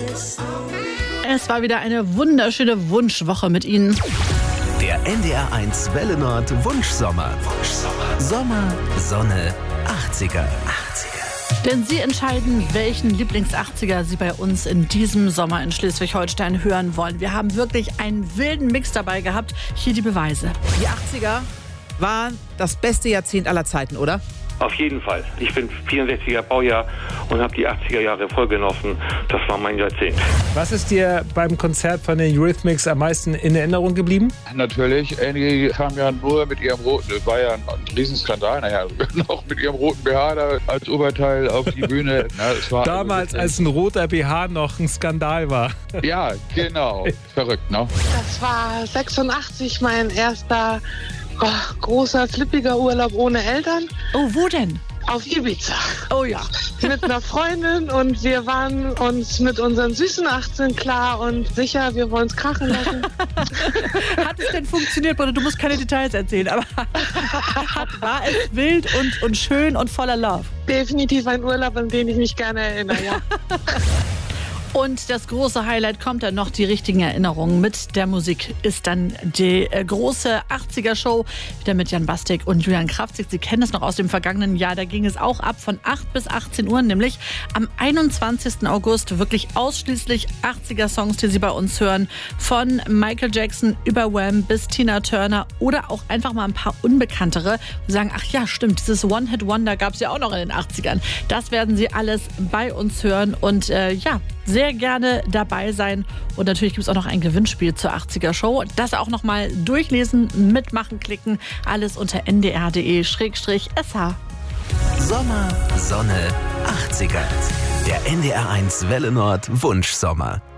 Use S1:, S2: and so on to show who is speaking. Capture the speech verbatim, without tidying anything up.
S1: Es war wieder eine wunderschöne Wunschwoche mit Ihnen.
S2: Der N D R eins Welle Nord Wunschsommer. Wunschsommer. Sommer, Sonne, achtziger. achtziger.
S1: Denn Sie entscheiden, welchen Lieblings-achtziger Sie bei uns in diesem Sommer in Schleswig-Holstein hören wollen. Wir haben wirklich einen wilden Mix dabei gehabt. Hier die Beweise.
S3: Die achtziger waren das beste Jahrzehnt aller Zeiten, oder?
S4: Auf jeden Fall. Ich bin vierundsechziger Baujahr und habe die achtziger Jahre voll genossen. Das war mein Jahrzehnt.
S5: Was ist dir beim Konzert von den Eurythmics am meisten in Erinnerung geblieben?
S6: Natürlich. Einige kamen ja nur mit ihrem roten, das war ja ein Riesenskandal, naja, noch mit ihrem roten B H da als Oberteil auf die Bühne. Na, es war
S5: Damals,
S6: also,
S5: als ein roter B H noch ein Skandal war.
S6: Ja, genau. Verrückt, ne?
S7: Das war sechsundachtzig mein erster oh, großer, flippiger Urlaub ohne Eltern.
S1: Oh, wo denn?
S7: Auf Ibiza.
S1: Oh ja.
S7: Mit einer Freundin und wir waren uns mit unseren süßen achtzehn klar und sicher, wir wollen es krachen lassen.
S1: Hat es denn funktioniert, Bruder? Du musst keine Details erzählen, aber war es wild und, und schön und voller Love?
S7: Definitiv ein Urlaub, an den ich mich gerne erinnere, ja.
S1: Und das große Highlight kommt dann noch, die richtigen Erinnerungen mit der Musik ist dann die äh, große achtziger-Show, wieder mit Jan Bastek und Julian Kraftzig. Sie kennen es noch aus dem vergangenen Jahr, da ging es auch ab von acht bis achtzehn Uhr, nämlich am einundzwanzigsten August wirklich ausschließlich achtziger-Songs, die Sie bei uns hören, von Michael Jackson über Wham bis Tina Turner oder auch einfach mal ein paar unbekanntere und sagen, ach ja, stimmt, dieses One-Hit-Wonder gab es ja auch noch in den achtzigern. Das werden Sie alles bei uns hören und äh, ja, sehr gerne dabei sein. Und natürlich gibt es auch noch ein Gewinnspiel zur achtziger-Show. Das auch noch mal durchlesen, mitmachen, klicken. Alles unter n d r punkt d e schrägstrich s h.
S2: Sommer, Sonne, achtziger. Der N D R eins Welle Nord Wunschsommer.